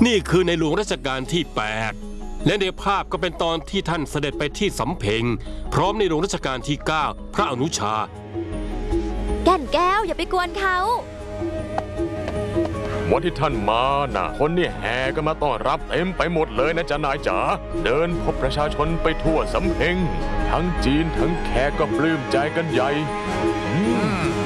นี่คือในหลวงรัชกาลที่ 8และในภาพก็เป็นตอนที่ท่านเสด็จไปที่สำเพ็งพร้อมในหลวงรัชกาลที่ 9พระอนุชาแก่นแก้วอย่าไปกวนเขาวันที่ท่านมาน่ะคนนี่แห่กันมาต้อนรับเต็มไปหมดเลยนะจ๊ะนายจ๋าเดินพบประชาชนไปทั่วสำเพ็งทั้งจีนทั้งแขกก็ปลื้มใจกันใหญ่